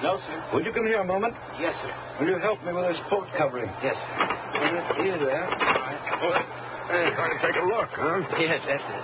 No, sir. Will you come here a moment? Yes, sir. Will you help me with this boat covering? Yes, sir. Here, there. All right. Hey, trying to take a look, huh? Yes, that's it.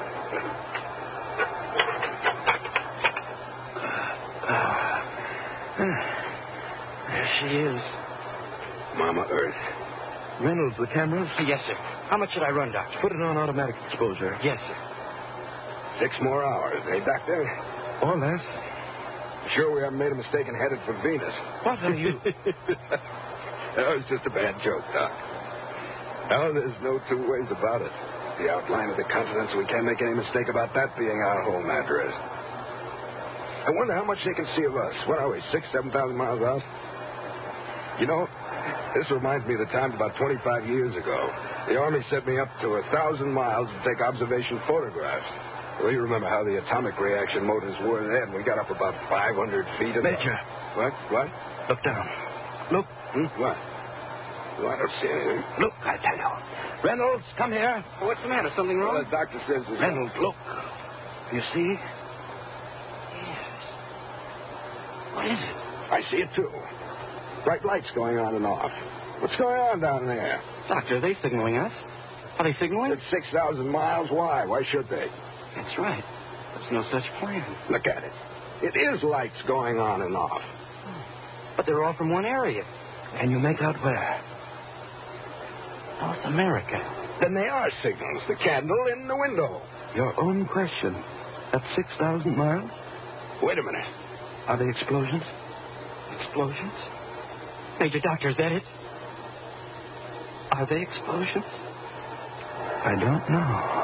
There she is. Mama Earth. Reynolds, the cameras? Yes, sir. How much should I run, Doctor? Put it on automatic exposure. Yes, sir. 6 more hours, eh, Doctor? Or less. Sure we haven't made a mistake and headed for Venus. What are you... That was just a bad joke, Doc. No, there's no two ways about it. The outline of the continents, we can't make any mistake about that being our home address. I wonder how much they can see of us. What are we, 6,000, 7,000 miles out? You know, this reminds me of the times about 25 years ago. The Army sent me up to 1,000 miles to take observation photographs. Well, you remember how the atomic reaction motors were then. We got up about 500 feet. Major. What? Look down. Look. What? Well, I don't see anything. Look, I tell you. Reynolds, come here. What's the matter? Something wrong? Well, the doctor says... Reynolds, look. You see? Yes. What is it? I see it, too. Bright lights going on and off. What's going on down there? Doctor, are they signaling us? Are they signaling? It's 6,000 miles. Why? Why should they? That's right. There's no such plan. Look at it. It is lights going on and off. But they're all from one area. And you make out where? North America. Then they are signals. The candle in the window. Your own question. At 6,000 miles? Wait a minute. Are they explosions? Explosions? Major Doctor, is that it? Are they explosions? I don't know.